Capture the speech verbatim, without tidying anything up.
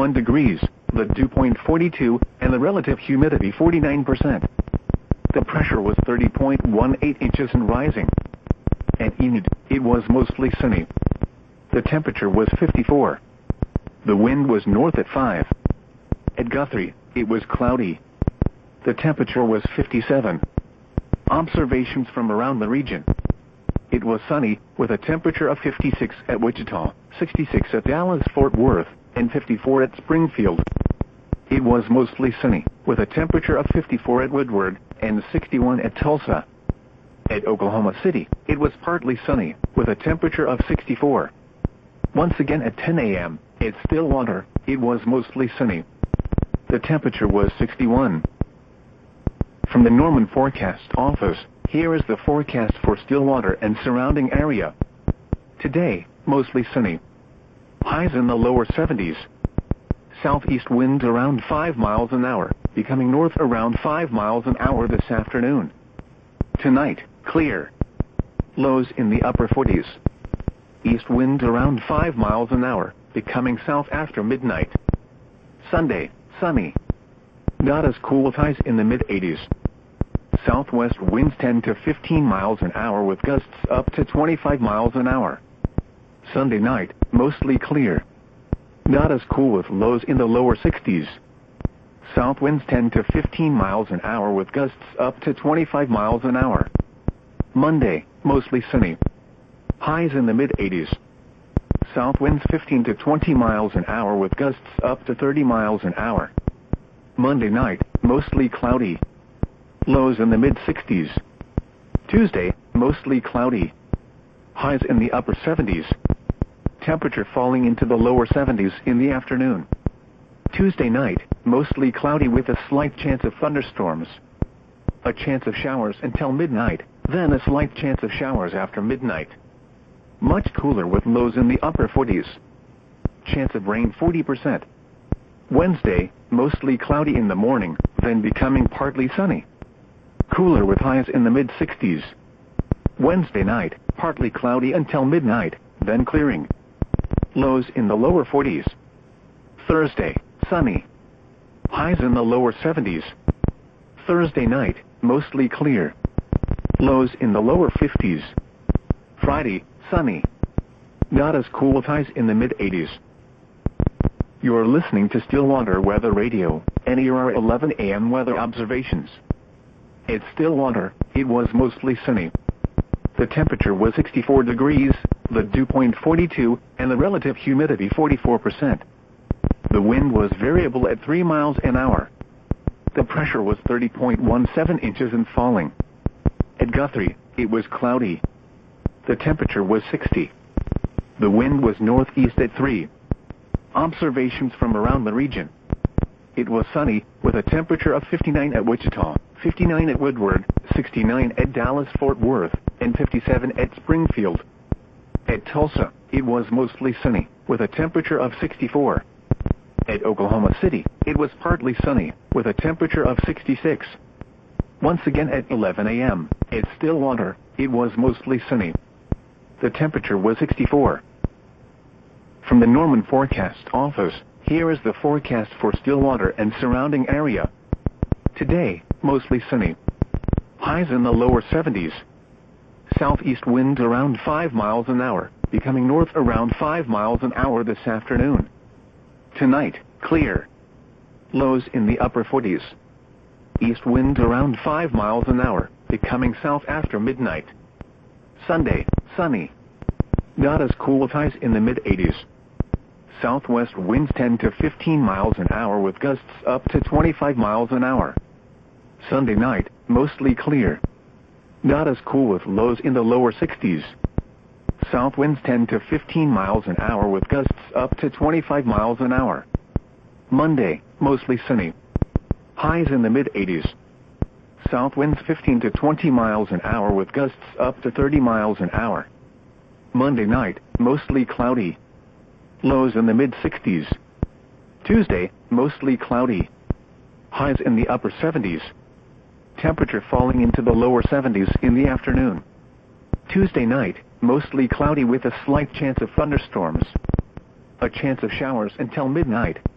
fifty-one degrees, the dew point forty-two, and the relative humidity forty-nine percent. The pressure was thirty point one eight inches and rising. At Enid, it was mostly sunny. The temperature was fifty-four. The wind was north at five. At Guthrie, it was cloudy. The temperature was fifty-seven. Observations from around the region. It was sunny, with a temperature of fifty-six at Wichita, sixty-six at Dallas-Fort Worth, and fifty-four at Springfield. It was mostly sunny, with a temperature of fifty-four at Woodward, and sixty-one at Tulsa. At Oklahoma City, it was partly sunny, with a temperature of sixty-four. Once again at ten a m, at Stillwater, it was mostly sunny. The temperature was sixty-one. From the Norman Forecast Office, here is the forecast for Stillwater and surrounding area. Today, mostly sunny. Highs in the lower seventies. Southeast winds around five miles an hour, becoming north around five miles an hour this afternoon. Tonight, clear. Lows in the upper forties. East winds around five miles an hour, becoming south after midnight. Sunday, sunny. Not as cool with highs in the mid-eighties. Southwest winds ten to fifteen miles an hour with gusts up to twenty-five miles an hour. Sunday night, mostly clear. Not as cool with lows in the lower sixties. South winds ten to fifteen miles an hour with gusts up to twenty-five miles an hour. Monday, mostly sunny. Highs in the mid-eighties. South winds fifteen to twenty miles an hour with gusts up to thirty miles an hour. Monday night, mostly cloudy. Lows in the mid-sixties. Tuesday, mostly cloudy. Highs in the upper seventies. Temperature falling into the lower seventies in the afternoon. Tuesday night, mostly cloudy with a slight chance of thunderstorms. A chance of showers until midnight, then a slight chance of showers after midnight. Much cooler with lows in the upper forties. Chance of rain forty percent. Wednesday, mostly cloudy in the morning, then becoming partly sunny. Cooler with highs in the mid-sixties. Wednesday night, partly cloudy until midnight, then clearing. Lows in the lower forties. Thursday, sunny. Highs in the lower seventies. Thursday night, mostly clear. Lows in the lower fifties. Friday, sunny. Not as cool with highs in the mid-eighties. You're listening to Stillwater Weather Radio, and here are eleven a m weather observations. At Stillwater, it was mostly sunny. The temperature was sixty-four degrees, the dew point forty-two, and the relative humidity forty-four percent. The wind was variable at three miles an hour. The pressure was thirty point one seven inches and falling. At Guthrie, it was cloudy. The temperature was sixty. The wind was northeast at three. Observations from around the region. It was sunny, with a temperature of fifty-nine at Wichita, fifty-nine at Woodward, sixty-nine at Dallas-Fort Worth, and fifty-seven at Springfield. At Tulsa, it was mostly sunny, with a temperature of sixty-four. At Oklahoma City, it was partly sunny, with a temperature of sixty-six. Once again at eleven a m, at Stillwater, it was mostly sunny. The temperature was sixty-four. From the Norman Forecast Office, here is the forecast for Stillwater and surrounding area. Today, mostly sunny. Highs in the lower seventies. Southeast winds around five miles an hour, becoming north around five miles an hour this afternoon. Tonight, clear. Lows in the upper forties. East winds around five miles an hour, becoming south after midnight. Sunday, sunny. Not as cool with highs in the mid-eighties. Southwest winds ten to fifteen miles an hour with gusts up to twenty-five miles an hour. Sunday night, mostly clear. Not as cool with lows in the lower sixties. South winds ten to fifteen miles an hour with gusts up to twenty-five miles an hour. Monday, mostly sunny. Highs in the mid-eighties. South winds fifteen to twenty miles an hour with gusts up to thirty miles an hour. Monday night, mostly cloudy. Lows in the mid-sixties. Tuesday, mostly cloudy. Highs in the upper seventies. Temperature falling into the lower seventies in the afternoon. Tuesday night, mostly cloudy with a slight chance of thunderstorms. A chance of showers until midnight.